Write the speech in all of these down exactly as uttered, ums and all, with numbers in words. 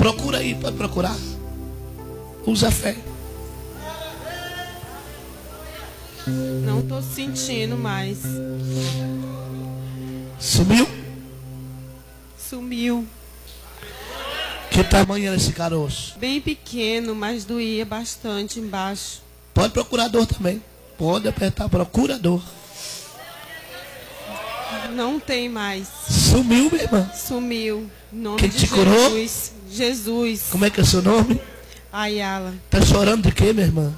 Procura aí, pode procurar. Usa a fé. Não tô sentindo mais. Sumiu? Sumiu. Que tamanho era esse caroço? Bem pequeno, mas doía bastante embaixo. Pode procurar dor também. Pode apertar, procura dor. Não tem mais. Sumiu, minha irmã? Sumiu. Em nome Quem de te curou? Jesus. Jesus. Como é que é seu nome? Ayala. Tá chorando de quê, minha irmã?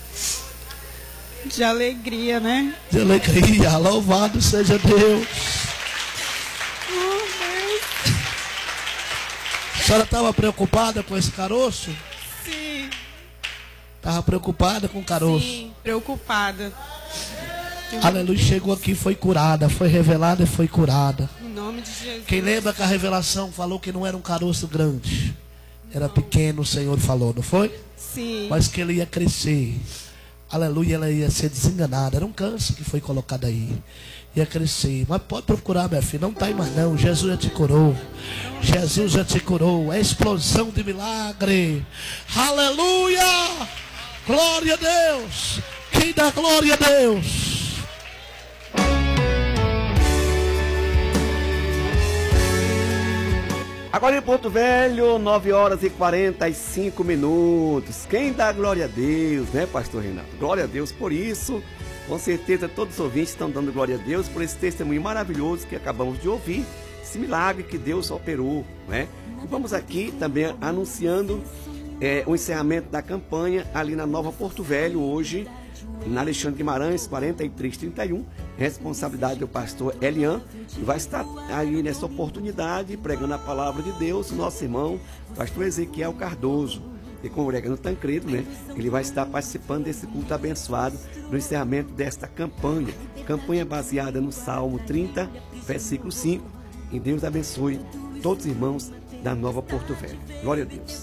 De alegria, né? De alegria. Louvado seja Deus. Oh, Deus. A senhora estava preocupada com esse caroço? Sim. Estava preocupada com o caroço? Sim, preocupada. Aleluia, chegou aqui, foi curada, foi revelada e foi curada. Em nome de Jesus. Quem lembra que a revelação falou que não era um caroço grande, era pequeno, o Senhor falou, não foi? Sim. Mas que ele ia crescer. Aleluia, ela ia ser desenganada. Era um câncer que foi colocado aí. Ia crescer. Mas pode procurar, minha filha. Não está aí mais não. Jesus já te curou. Jesus já te curou. É explosão de milagre. Aleluia. Glória a Deus. Quem dá glória a Deus? Agora em Porto Velho, nove horas e quarenta e cinco minutos. Quem dá glória a Deus, né, pastor Renato? Glória a Deus por isso. Com certeza todos os ouvintes estão dando glória a Deus por esse testemunho maravilhoso que acabamos de ouvir. Esse milagre que Deus operou, né? E vamos aqui também anunciando é, o encerramento da campanha ali na Nova Porto Velho hoje, na Alexandre Guimarães, quarenta e três trinta e um, responsabilidade do pastor Elian, e vai estar aí nessa oportunidade pregando a palavra de Deus, nosso irmão, pastor Ezequiel Cardoso, que congrega no Tancredo, né? Ele vai estar participando desse culto abençoado no encerramento desta campanha, campanha baseada no Salmo trinta, versículo cinco, e Deus abençoe todos os irmãos da Nova Porto Velho. Glória a Deus.